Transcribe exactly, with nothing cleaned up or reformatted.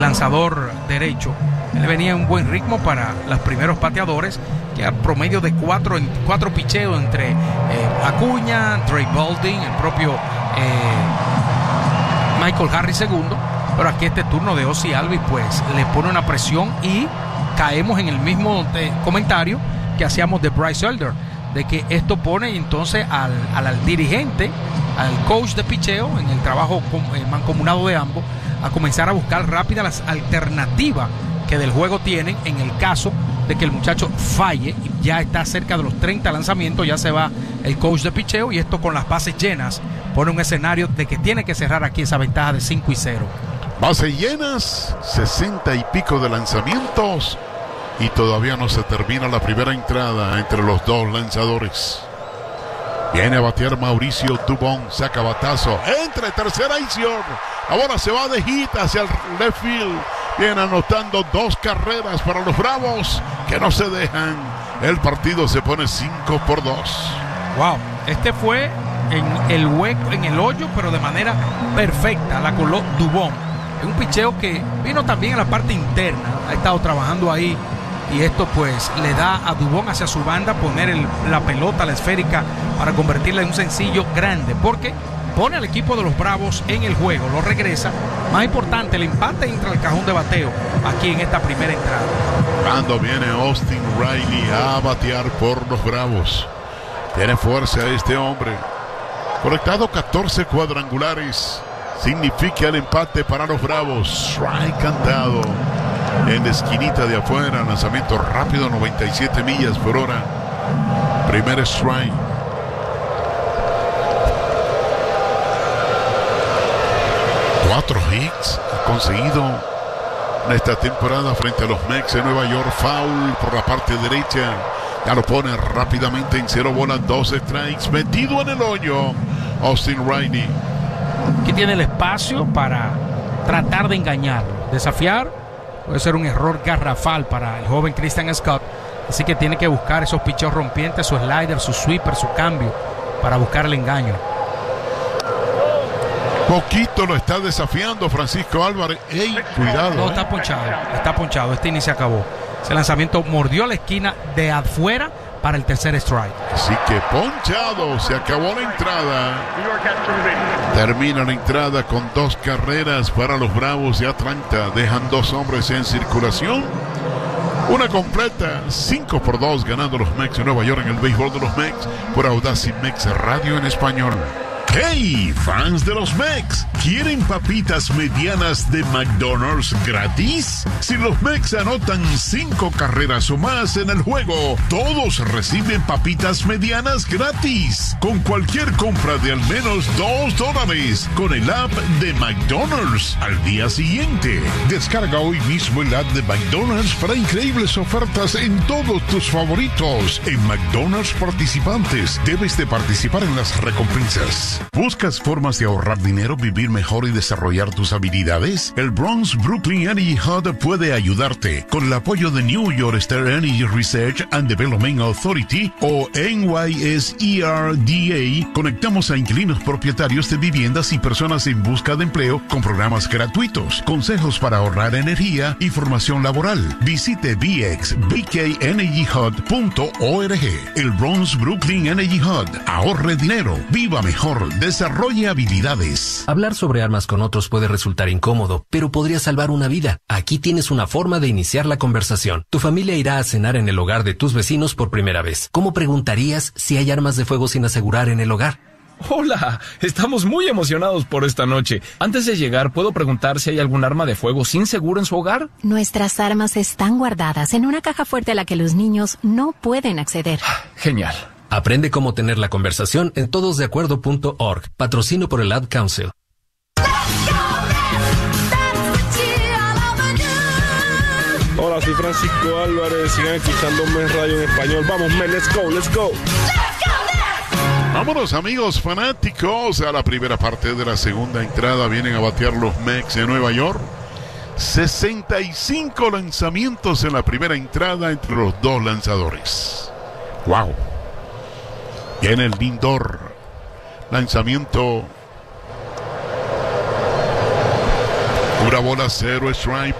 lanzador derecho. Él venía en un buen ritmo para los primeros pateadores, que a promedio de cuatro, cuatro picheos entre eh, Acuña, Drake Baldwin, el propio eh, Michael Harris segundo. Pero aquí este turno de Ozzie Albies pues le pone una presión y caemos en el mismo eh, comentario que hacíamos de Bryce Elder, de que esto pone entonces al, al, al dirigente, al coach de picheo, en el trabajo com, eh, mancomunado de ambos, a comenzar a buscar rápidas las alternativas que del juego tienen en el caso de que el muchacho falle y ya está cerca de los treinta lanzamientos, ya se va el coach de picheo, y esto con las bases llenas pone un escenario de que tiene que cerrar aquí esa ventaja de cinco y cero. Bases llenas, sesenta y pico de lanzamientos y todavía no se termina la primera entrada entre los dos lanzadores. Viene a batear Mauricio Dubón, saca batazo, entre tercera y short. Ahora se va de hit hacia el left field. Viene anotando dos carreras para los Bravos, que no se dejan. El partido se pone cinco por dos. Wow, este fue en el hueco, en el hoyo, pero de manera perfecta. La coló Dubón. Es un picheo que vino también en la parte interna. Ha estado trabajando ahí. Y esto pues le da a Dubón hacia su banda poner el, la pelota, la esférica, para convertirla en un sencillo grande, porque pone al equipo de los Bravos en el juego, lo regresa. Más importante, el empate entra al cajón de bateo aquí en esta primera entrada. Cuando viene Austin Riley a batear por los Bravos, tiene fuerza este hombre. Conectado catorce cuadrangulares, significa el empate para los Bravos. Strike cantado en la esquinita de afuera, lanzamiento rápido, noventa y siete millas por hora. Primer strike. Cuatro hits ha conseguido en esta temporada frente a los Mets de Nueva York. Foul por la parte derecha. Ya lo pone rápidamente en cero bolas, dos strikes. Metido en el hoyo Austin Riley. Aquí tiene el espacio para tratar de engañarlo, desafiar. Puede ser un error garrafal para el joven Christian Scott. Así que tiene que buscar esos picheos rompientes, su slider, su sweeper, su cambio, para buscar el engaño. Poquito lo está desafiando Francisco Álvarez. ¡Ey, cuidado! No, eh. está ponchado, está ponchado. Este inning se acabó. Ese lanzamiento mordió la esquina de afuera para el tercer strike. Así que ponchado, se acabó la entrada. Termina la entrada con dos carreras para los Bravos de Atlanta. Dejan dos hombres en circulación. Una completa, cinco por dos, ganando los Mets de Nueva York en el béisbol de los Mets por Audacy Mex Radio en español. ¡Hey, fans de los Mets! ¿Quieren papitas medianas de McDonald's gratis? Si los Mets anotan cinco carreras o más en el juego, todos reciben papitas medianas gratis. Con cualquier compra de al menos dos dólares con el app de McDonald's al día siguiente. Descarga hoy mismo el app de McDonald's para increíbles ofertas en todos tus favoritos. En McDonald's participantes, debes de participar en las recompensas. ¿Buscas formas de ahorrar dinero, vivir mejor y desarrollar tus habilidades? El Bronx Brooklyn Energy Hub puede ayudarte. Con el apoyo de New York State Energy Research and Development Authority o N Y S E R D A, conectamos a inquilinos propietarios de viviendas y personas en busca de empleo con programas gratuitos, consejos para ahorrar energía y formación laboral. Visite b x b k energy hub punto org. El Bronx Brooklyn Energy Hub. Ahorre dinero, viva mejor, desarrolle habilidades. Hablar sobre armas con otros puede resultar incómodo, pero podría salvar una vida. Aquí tienes una forma de iniciar la conversación. Tu familia irá a cenar en el hogar de tus vecinos por primera vez. ¿Cómo preguntarías si hay armas de fuego sin asegurar en el hogar? Hola, estamos muy emocionados por esta noche. Antes de llegar, ¿puedo preguntar si hay algún arma de fuego sin seguro en su hogar? Nuestras armas están guardadas en una caja fuerte a la que los niños no pueden acceder. Genial. Aprende cómo tener la conversación en todos de acuerdo punto org. Patrocino por el Ad Council. Hola, soy Francisco Álvarez. Sigan escuchando Mets Radio en español. Vamos, Mets, let's go, let's go. Vámonos, amigos fanáticos, a la primera parte de la segunda entrada. Vienen a batear los Mets de Nueva York. sesenta y cinco lanzamientos en la primera entrada entre los dos lanzadores. ¡Wow! Viene el Lindor. Lanzamiento. Cura bola, cero strike.